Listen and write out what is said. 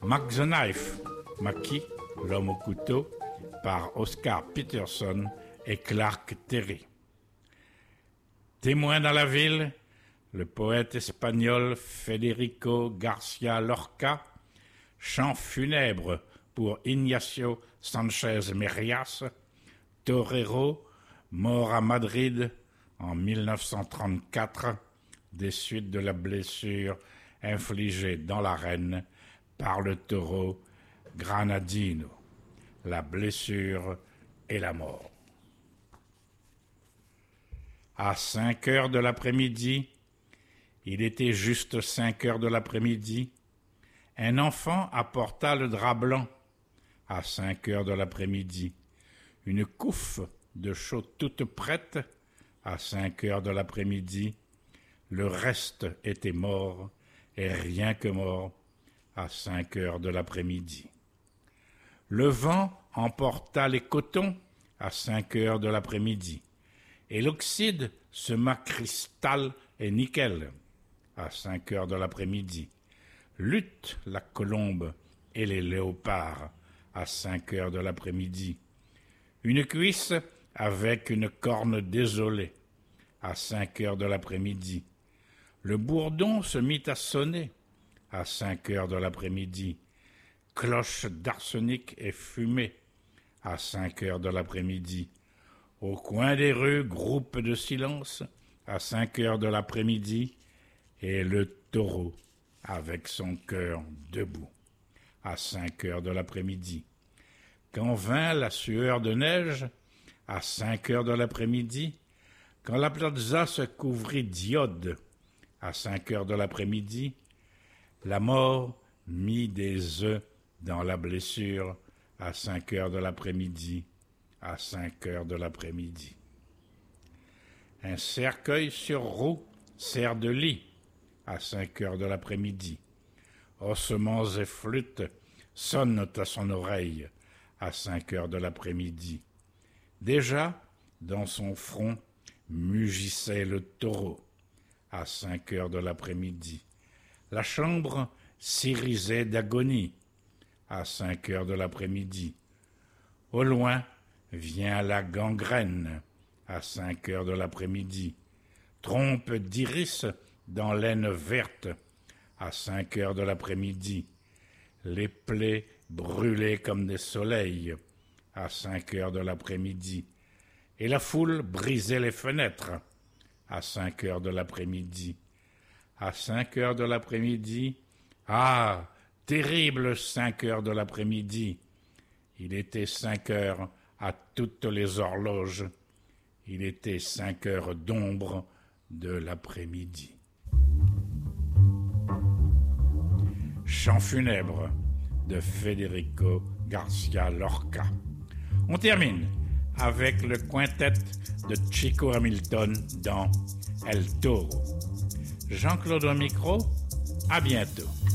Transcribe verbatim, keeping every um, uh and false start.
Mac the Knife, Mackie, l'homme au couteau, par Oscar Peterson et Clark Terry. Témoin dans la ville, le poète espagnol Federico García Lorca, chant funèbre pour Ignacio Sanchez Merias, torero, mort à Madrid en dix-neuf cent trente-quatre, des suites de la blessure infligée dans l'arène par le taureau Granadino. La blessure et la mort. À cinq heures de l'après-midi, il était juste cinq heures de l'après-midi, un enfant apporta le drap blanc. À cinq heures de l'après-midi, une couffe de chaux toute prête. À cinq heures de l'après-midi, le reste était mort, et rien que mort, à cinq heures de l'après-midi. Le vent emporta les cotons à cinq heures de l'après-midi, et l'oxyde sema cristal et nickel à cinq heures de l'après-midi. Lutte la colombe et les léopards à cinq heures de l'après-midi. Une cuisse avec une corne désolée à cinq heures de l'après-midi. Le bourdon se mit à sonner à cinq heures de l'après-midi. Cloche d'arsenic et fumée à cinq heures de l'après-midi. Au coin des rues, groupe de silence à cinq heures de l'après-midi. Et le taureau avec son cœur debout à cinq heures de l'après-midi. Quand vint la sueur de neige à cinq heures de l'après-midi, quand la plaza se couvrit d'iode à cinq heures de l'après-midi, la mort mit des œufs dans la blessure à cinq heures de l'après-midi, à cinq heures de l'après-midi. Un cercueil sur roue sert de lit à cinq heures de l'après-midi. Ossements et flûtes sonnent à son oreille à cinq heures de l'après-midi. Déjà, dans son front, mugissait le taureau à cinq heures de l'après-midi. La chambre s'irisait d'agonie à cinq heures de l'après-midi. Au loin vient la gangrène à cinq heures de l'après-midi. Trompe d'iris dans l'aine verte à cinq heures de l'après-midi. Les plaies brûlées comme des soleils à cinq heures de l'après-midi. Et la foule brisait les fenêtres à cinq heures de l'après-midi. À cinq heures de l'après-midi, ah, terrible cinq heures de l'après-midi. Il était cinq heures à toutes les horloges. Il était cinq heures d'ombre de l'après-midi. Chant funèbre de Federico García Lorca. On termine avec le quintet de Chico Hamilton dans El Toro. Jean-Claude au micro, à bientôt.